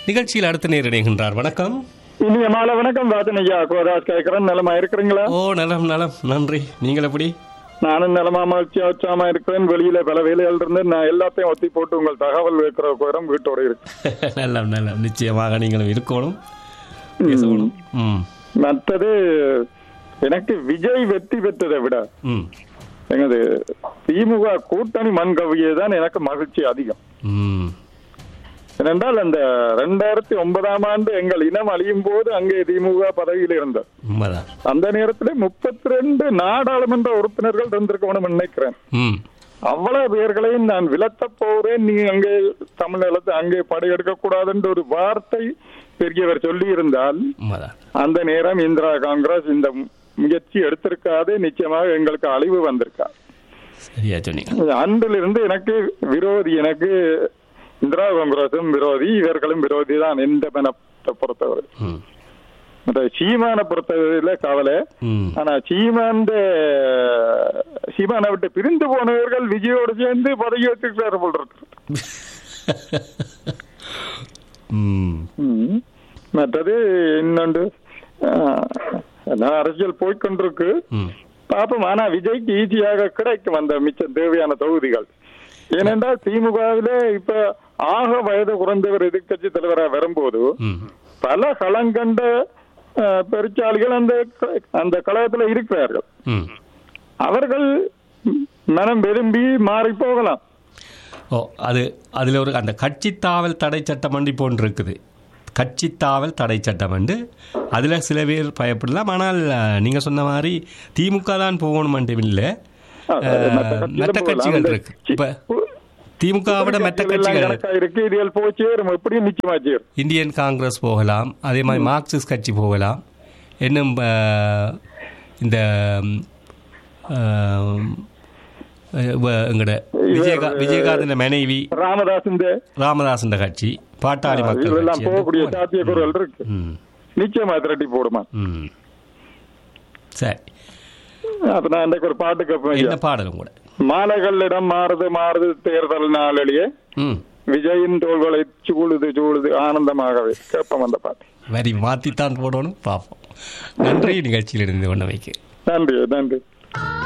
நிகழ்ச்சியில் அடுத்த நேர் இணைகின்றார். வணக்கம். இனிய மாலை வணக்கம். ராஜன் ஐயா கோராஜ் கேட்கிறேன். நலமா இருக்கிறீங்களா? ஓ, நலம் நலம், நன்றி. நீங்கள் எப்படி? நானும் நலமா மகிழ்ச்சியா உற்சாகமா இருக்கிறேன். வெளியில பல வேலைகள் இருந்து நான் எல்லாத்தையும் ஒத்தி போட்டு உங்கள் தகவல் வைக்கிற கோரம் வீட்டோட இருக்கு. நல்ல நல்ல, நிச்சயமாக நீங்களும் இருக்கணும், பேசணும். மற்றது எனக்கு விஜய் வெற்றி பெற்றதை விட எனது திமுக கூட்டணி மண்கவியை தான் எனக்கு மகிழ்ச்சி அதிகம். ஏனென்றால் அந்த 2009ஆம் ஆண்டு எங்கள் இனம் அழியும் போது அங்கே திமுக பதவியில் இருந்தார். அந்த நேரத்தில் 32 நாடாளுமன்ற உறுப்பினர்கள் இருந்திருக்கணும் நினைக்கிறேன். அவ்வளவு பேர்களையும் நான் விலத்தப் போகிறேன், நீ அங்கே தமிழ்நிலத்தை அங்கே படையெடுக்க கூடாதுன்ற ஒரு வார்த்தை பெரியவர் சொல்லி இருந்தால் அந்த நேரம் இந்திரா காங்கிரஸ் இந்த முயற்சி எடுத்திருக்காது, நிச்சயமாக எங்களுக்கு அழிவு வந்திருக்காது. அன்றிலிருந்து எனக்கு விரோதி, எனக்கு இந்திரா காங்கிரசும் விரோதி, இவர்களும் விரோதி தான் எந்த மனத்தை பொறுத்தவரை. சீமான பொறுத்தவரையில கவலை. ஆனா சீமானை விட்டு பிரிந்து போனவர்கள் விஜயோடு சேர்ந்து பதவி வச்சுக்கிறார் போல் இருக்கு. மற்றது இன்னொன்று அரசியல் போய்கொண்டிருக்கு பாப்போம். ஆனா விஜய்க்கு ஈஸியாக கிடைக்கும் அந்த மிச்சம் தேவையான தொகுதிகள். ஏனென்றால் திமுகவில இப்ப ஆக வயது குறைந்தவர் எதிர்கட்சி தலைவராக வரும்போது பல களங்கண்ட பெருச்சாளிகள் அந்த கழகத்தில் இருக்கிறார்கள். அவர்கள் மனம் விரும்பி மாறி போகலாம். ஓ, அதுல ஒரு அந்த கட்சி தாவல் தடை சட்டம் அண்டி போன்று இருக்குது. கட்சி தாவல் தடை சட்டம் வந்து அதுல சில பேர் பயப்படலாம். ஆனால் நீங்க சொன்ன மாதிரி திமுக தான் போகணும் இல்லை, மற்ற கட்சிகள் இருக்கு. இப்ப திமுகவோட மற்ற கட்சிகள் இந்தியன் காங்கிரஸ் போகலாம், அதே மாதிரி மார்க்சிஸ்ட் கட்சி போகலாம், இன்னும் இந்த எங்கட விஜயகாந்த் மனைவி ராமதாசன் கட்சி, பாட்டாளி மக்கள் போகக்கூடிய சாத்தியக்கூறுகள் இருக்கு. நிச்சயமா திரட்டி போடுமா? சரி, அப்ப நான் இன்றைக்கு ஒரு பாட்டு கேட்பேன். என்ன பாடலும் கூட மாலைகளிடம் மாறுது தேர்தல் நாளிலேயே விஜயின் தோள்களை சூழுது ஆனந்தமாகவே கேட்போம் அந்த பாட்டு. வரி மாத்தித்தான் போடணும், பார்ப்போம். நன்றி, நிகழ்ச்சியில் இருந்து கொண்டமைக்கு நன்றி.